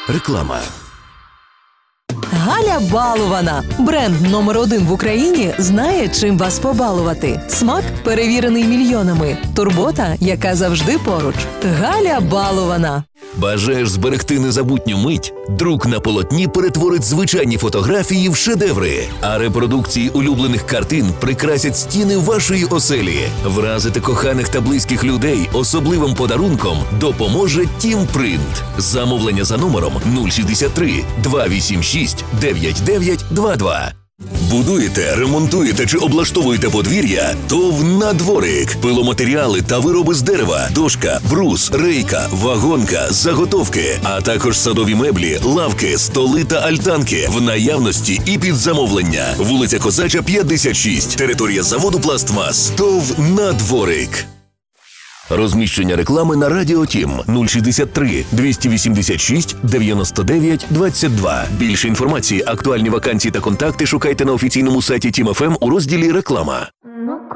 Реклама. Галя Балована. Бренд номер 1 в Україні знає, чим вас побалувати. Смак, перевірений мільйонами. Турбота, яка завжди поруч. Галя Балована. Бажаєш зберегти незабутню мить? Друк на полотні перетворить звичайні фотографії в шедеври, а репродукції улюблених картин прикрасять стіни вашої оселі. Вразити коханих та близьких людей особливим подарунком допоможе Тімпринт. Замовлення за номером 063 286 9922. Будуєте, ремонтуєте чи облаштовуєте подвір'я? ТОВ «Надворик». Пиломатеріали та вироби з дерева, дошка, брус, рейка, вагонка, заготовки, а також садові меблі, лавки, столи та альтанки в наявності і під замовлення. Вулиця Козача, 56. Територія заводу «Пластмас». ТОВ «Надворик». Розміщення реклами на Радіо Тім 063 286 99 22. Більше інформації, актуальні вакансії та контакти шукайте на офіційному сайті Тім ФМ у розділі «Реклама».